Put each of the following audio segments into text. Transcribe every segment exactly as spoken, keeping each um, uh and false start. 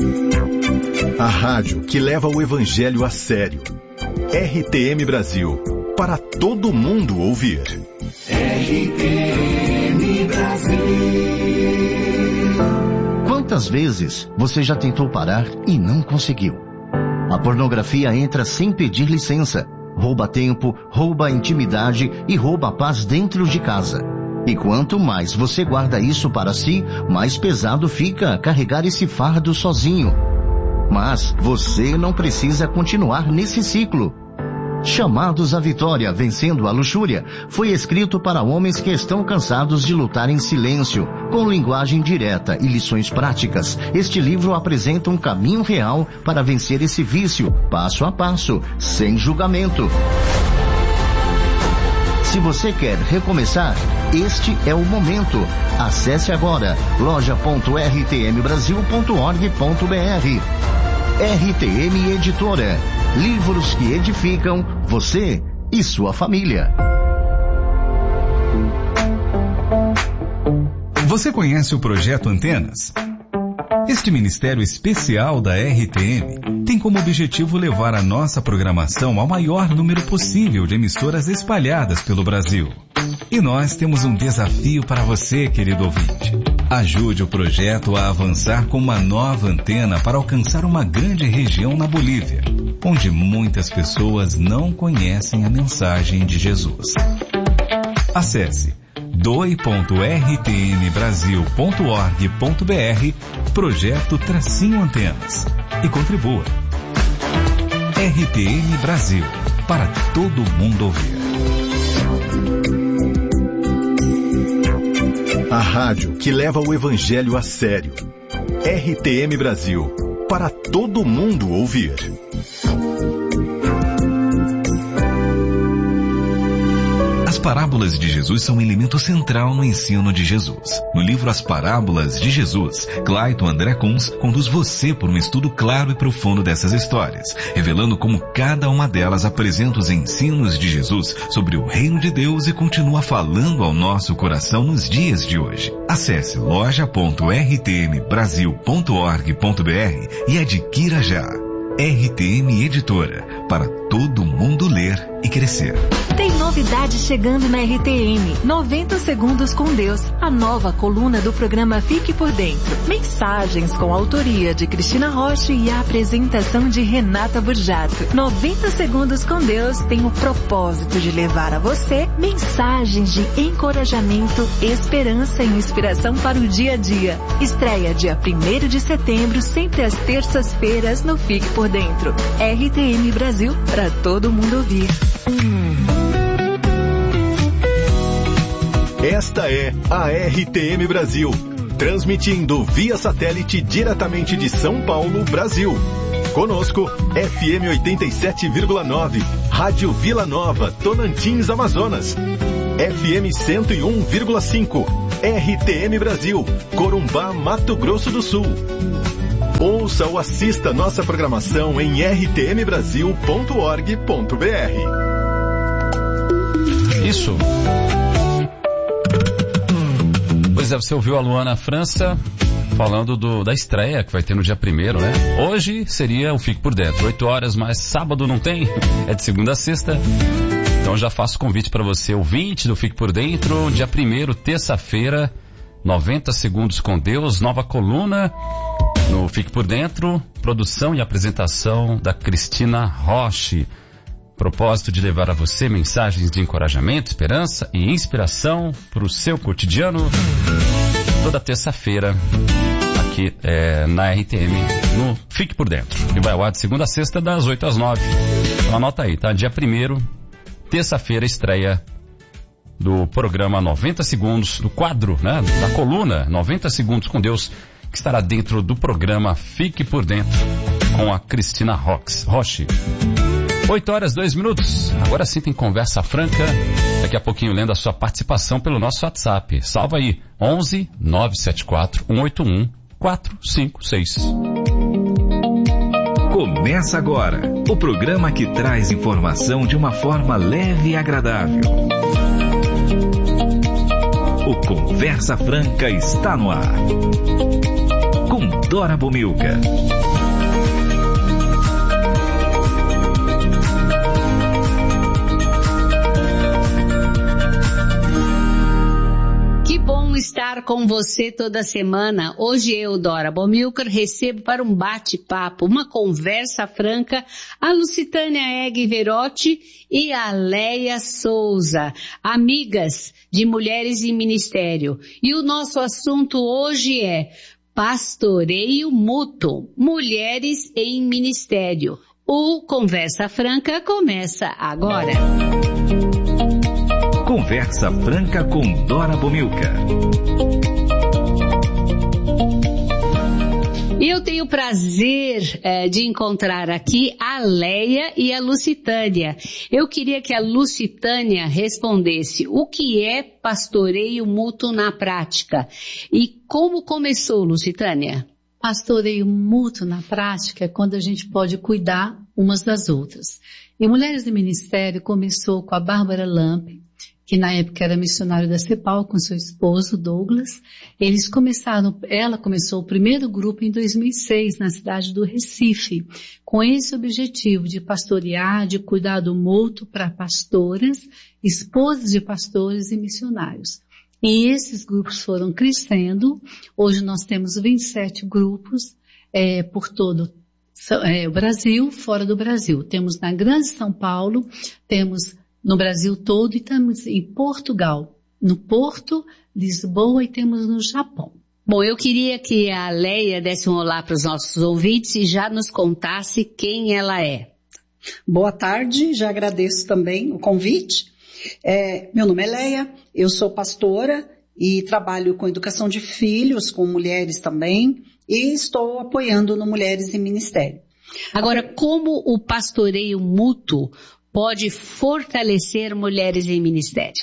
A rádio que leva o evangelho a sério. R T M Brasil, para todo mundo ouvir. R T M Brasil. Quantas vezes você já tentou parar e não conseguiu? A pornografia entra sem pedir licença, rouba tempo, rouba a intimidade e rouba a paz dentro de casa. E quanto mais você guarda isso para si, mais pesado fica carregar esse fardo sozinho. Mas você não precisa continuar nesse ciclo. Chamados à Vitória, Vencendo a Luxúria, foi escrito para homens que estão cansados de lutar em silêncio, com linguagem direta e lições práticas. Este livro apresenta um caminho real para vencer esse vício, passo a passo, sem julgamento. Se você quer recomeçar, este é o momento. Acesse agora loja ponto r t m brasil ponto org ponto b r. R T M Editora. Livros que edificam você e sua família. Você conhece o Projeto Antenas? Este ministério especial da R T M tem como objetivo levar a nossa programação ao maior número possível de emissoras espalhadas pelo Brasil. E nós temos um desafio para você, querido ouvinte. Ajude o projeto a avançar com uma nova antena para alcançar uma grande região na Bolívia, onde muitas pessoas não conhecem a mensagem de Jesus. Acesse doe ponto r t m brasil ponto org ponto b r, projeto Tracinho Antenas, e contribua. R T M Brasil, para todo mundo ouvir. A rádio que leva o evangelho a sério. R T M Brasil, para todo mundo ouvir. As parábolas de Jesus são um elemento central no ensino de Jesus. No livro As Parábolas de Jesus, Clayton André Kunz conduz você por um estudo claro e profundo dessas histórias, revelando como cada uma delas apresenta os ensinos de Jesus sobre o reino de Deus e continua falando ao nosso coração nos dias de hoje. Acesse loja ponto r t m brasil ponto org ponto b r e adquira já. R T M Editora, para todo mundo ler e crescer. Tem novidade chegando na R T M. noventa segundos com Deus. A nova coluna do programa Fique por Dentro. Mensagens com a autoria de Cristina Rocha e a apresentação de Renata Burjato. noventa segundos com Deus tem o propósito de levar a você mensagens de encorajamento, esperança e inspiração para o dia a dia. Estreia dia primeiro de setembro, sempre às terças-feiras no Fique por Dentro. R T M Brasil, para todo mundo ouvir. Esta é a R T M Brasil, transmitindo via satélite diretamente de São Paulo, Brasil. Conosco, F M oitenta e sete vírgula nove, Rádio Vila Nova, Tocantins, Amazonas. F M cento e um vírgula cinco, R T M Brasil, Corumbá, Mato Grosso do Sul. Ouça ou assista nossa programação em r t m brasil ponto org ponto b r. Isso. Pois é, você ouviu a Luana França falando do, da estreia que vai ter no dia primeiro, né? Hoje seria o Fique por Dentro, oito horas, mas sábado não tem, é de segunda a sexta. Então já faço convite para você, ouvinte do Fique por Dentro, dia primeiro, terça-feira, noventa segundos com Deus, nova coluna no Fique por Dentro, produção e apresentação da Cristina Rocha. Propósito de levar a você mensagens de encorajamento, esperança e inspiração para o seu cotidiano, toda terça-feira, aqui é, na R T M, no Fique por Dentro. E vai ao ar de segunda a sexta, das oito às nove. Então anota aí, tá? Dia primeiro, terça-feira, estreia do programa noventa segundos, do quadro, né? Da coluna noventa segundos com Deus, que estará dentro do programa Fique por Dentro, com a Cristina Rocha. oito horas, dois minutos. Agora sim tem conversa franca. Daqui a pouquinho lendo a sua participação pelo nosso WhatsApp. Salva aí, onze nove sete quatro um oito um quatro cinco seis. Começa agora o programa que traz informação de uma forma leve e agradável. O Conversa Franca está no ar. Com Dora Bomilcar. Estar com você toda semana. Hoje eu, Dora Bomilcar, recebo para um bate-papo, uma conversa franca, a Lucitânia Egg Verotti e a Leia Souza, amigas de Mulheres em Ministério. E o nosso assunto hoje é pastoreio mútuo, mulheres em ministério. O Conversa Franca começa agora. Conversa Franca com Dora Bomilcar. E eu tenho o prazer é, de encontrar aqui a Leia e a Lucitânia. Eu queria que a Lucitânia respondesse o que é pastoreio mútuo na prática e como começou, Lucitânia? Pastoreio mútuo na prática é quando a gente pode cuidar umas das outras. E Mulheres de Ministério começou com a Bárbara Lampe, que na época era missionário da CEPAL com seu esposo Douglas. Eles começaram, ela começou o primeiro grupo em dois mil e seis na cidade do Recife, com esse objetivo de pastorear, de cuidado mútuo para pastoras, esposas de pastores e missionários. E esses grupos foram crescendo. Hoje nós temos vinte e sete grupos é, por todo é, o Brasil, fora do Brasil. Temos na Grande São Paulo, temos no Brasil todo e estamos em Portugal, no Porto, Lisboa e temos no Japão. Bom, eu queria que a Leia desse um olá para os nossos ouvintes e já nos contasse quem ela é. Boa tarde, já agradeço também o convite. É, meu nome é Leia, eu sou pastora e trabalho com educação de filhos, com mulheres também, e estou apoiando no Mulheres em Ministério. Agora, como o pastoreio mútuo pode fortalecer mulheres em ministério?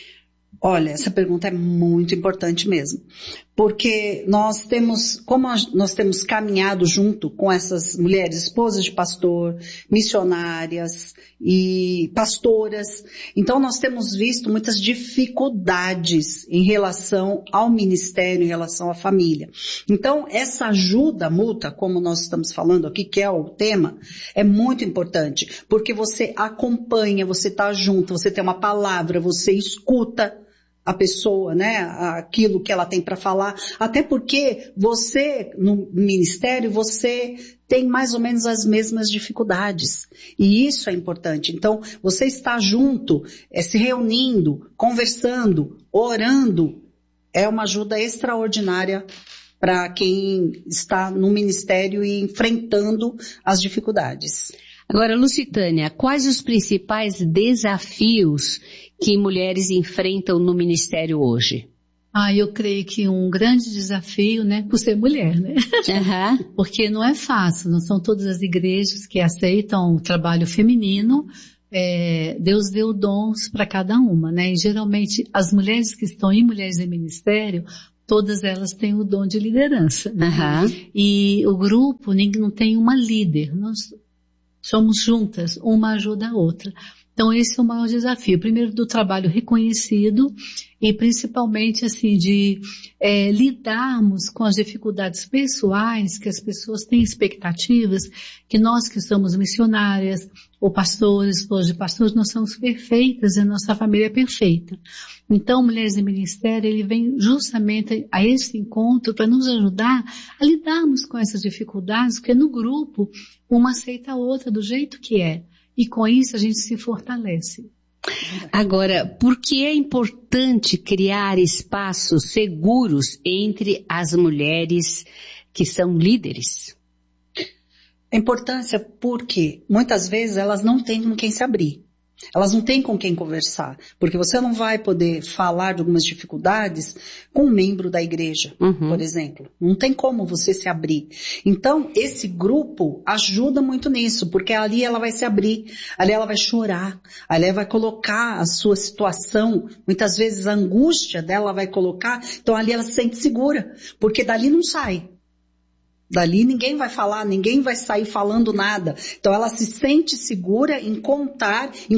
Olha, essa pergunta é muito importante mesmo, porque nós temos, como nós temos caminhado junto com essas mulheres, esposas de pastor, missionárias e pastoras, então nós temos visto muitas dificuldades em relação ao ministério, em relação à família. Então, essa ajuda mútua, como nós estamos falando aqui, que é o tema, é muito importante, porque você acompanha, você está junto, você tem uma palavra, você escuta a pessoa, né, aquilo que ela tem para falar, até porque você, no ministério, você tem mais ou menos as mesmas dificuldades, e isso é importante. Então, você está junto, é, se reunindo, conversando, orando, é uma ajuda extraordinária para quem está no ministério e enfrentando as dificuldades. Agora, Lucitânia, quais os principais desafios que mulheres enfrentam no ministério hoje? Ah, eu creio que um grande desafio, né, por ser mulher, né? Uhum. Porque não é fácil, não são todas as igrejas que aceitam o trabalho feminino. É, Deus deu dons para cada uma, né? E geralmente as mulheres que estão em Mulheres em Ministério, todas elas têm o dom de liderança. Uhum. E o grupo não tem uma líder, nós somos juntas, uma ajuda a outra. Então esse é o maior desafio, primeiro do trabalho reconhecido e principalmente assim de é, lidarmos com as dificuldades pessoais, que as pessoas têm expectativas, que nós que somos missionárias, ou pastores, esposas de pastores, nós somos perfeitas e a nossa família é perfeita. Então Mulheres em Ministério, ele vem justamente a esse encontro para nos ajudar a lidarmos com essas dificuldades, porque no grupo uma aceita a outra do jeito que é. E com isso a gente se fortalece. Agora, por que é importante criar espaços seguros entre as mulheres que são líderes? A importância porque muitas vezes elas não têm com quem se abrir. Elas não têm com quem conversar, porque você não vai poder falar de algumas dificuldades com um membro da igreja, uhum. por exemplo. Não tem como você se abrir. Então, esse grupo ajuda muito nisso, porque ali ela vai se abrir, ali ela vai chorar, ali ela vai colocar a sua situação, muitas vezes a angústia dela vai colocar, então ali ela se sente segura, porque dali não sai. Dali ninguém vai falar, ninguém vai sair falando nada. Então ela se sente segura em contar, em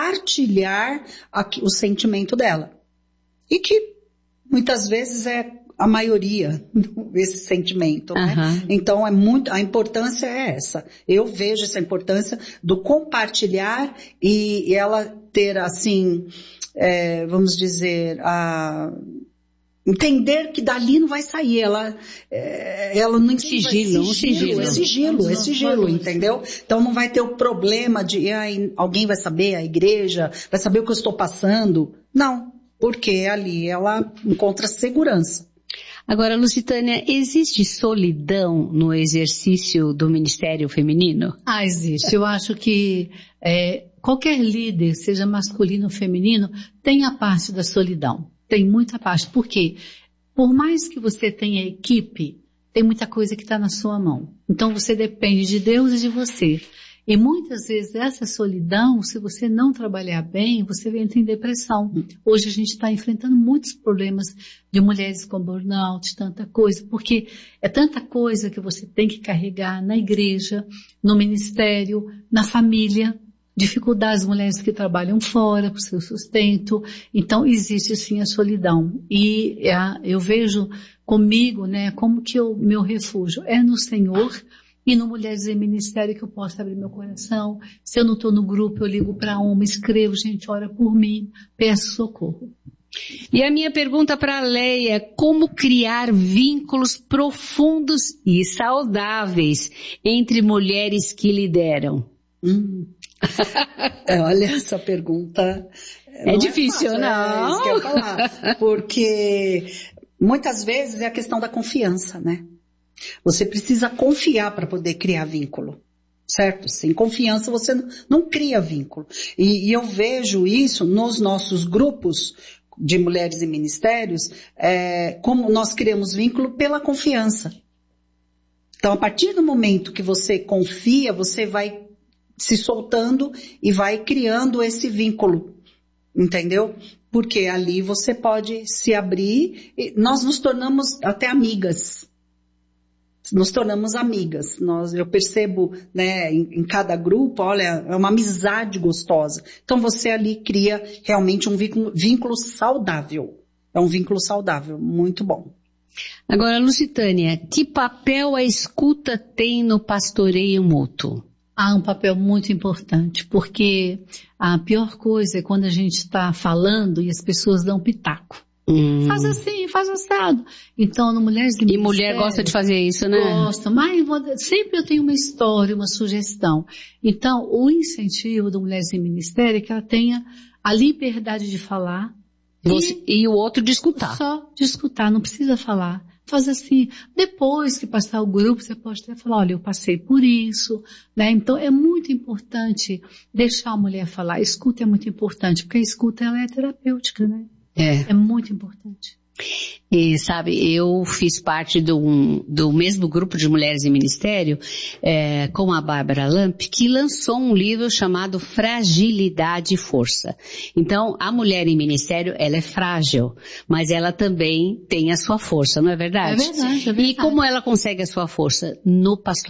compartilhar aqui, o sentimento dela. E que muitas vezes é a maioria esse sentimento, né? Uhum. Então é muito, a importância é essa. Eu vejo essa importância do compartilhar e, e ela ter assim, é, vamos dizer, a entender que dali não vai sair, ela, é, ela não sigilo, vai, sigilo, sigilo, é sigilo, é sigilo, entendeu? Então não vai ter o problema de ai, alguém vai saber, a igreja vai saber o que eu estou passando. Não, porque ali ela encontra segurança. Agora, Lucitânia, existe solidão no exercício do ministério feminino? Ah, existe. Eu acho que é, qualquer líder, seja masculino ou feminino, tem a parte da solidão. Tem muita parte. Por quê? Por mais que você tenha equipe, tem muita coisa que está na sua mão. Então você depende de Deus e de você. E muitas vezes essa solidão, se você não trabalhar bem, você entra em depressão. Hoje a gente está enfrentando muitos problemas de mulheres com burnout, tanta coisa, porque é tanta coisa que você tem que carregar na igreja, no ministério, na família. Dificuldades, mulheres que trabalham fora para o seu sustento. Então, existe sim a solidão. E é, eu vejo comigo, né, como que o meu refúgio é no Senhor e no Mulheres em Ministério que eu posso abrir meu coração. Se eu não estou no grupo, eu ligo para uma, escrevo, gente, ora por mim, peço socorro. E a minha pergunta para a Leia, como criar vínculos profundos e saudáveis entre mulheres que lideram? Hum. É, olha, essa pergunta é não difícil, é fácil, não? É isso que eu ia falar. Porque muitas vezes é a questão da confiança, né? Você precisa confiar para poder criar vínculo, certo? Sem confiança você não, não cria vínculo. E, e eu vejo isso nos nossos grupos de mulheres em ministérios, é, como nós criamos vínculo pela confiança. Então, a partir do momento que você confia, você vai se soltando e vai criando esse vínculo, entendeu? Porque ali você pode se abrir e nós nos tornamos até amigas. Nos tornamos amigas. Nós, eu percebo, né, em, em cada grupo, olha, é uma amizade gostosa. Então você ali cria realmente um vínculo, vínculo saudável. É um vínculo saudável, muito bom. Agora, Lucitânia, que papel a escuta tem no pastoreio mútuo? Há um papel muito importante, porque a pior coisa é quando a gente está falando e as pessoas dão pitaco. Hum. Faz assim, faz assado. Então, no Mulheres de E mulher gosta de fazer isso, né? Gosta, mas sempre eu tenho uma história, uma sugestão. Então, o incentivo do Mulheres em Ministério é que ela tenha a liberdade de falar. Você, e, e o outro de escutar. Só de escutar, não precisa falar. Faz assim, depois que passar o grupo, você pode até falar, olha, eu passei por isso, né? Então, é muito importante deixar a mulher falar. A escuta é muito importante, porque a escuta, ela é terapêutica, né? É. É muito importante. E sabe, eu fiz parte do, do mesmo grupo de mulheres em ministério, é, com a Bárbara Lamp, que lançou um livro chamado Fragilidade e Força. Então, a mulher em ministério, ela é frágil, mas ela também tem a sua força, não é verdade? É verdade, é verdade. E como ela consegue a sua força? No pastoreio.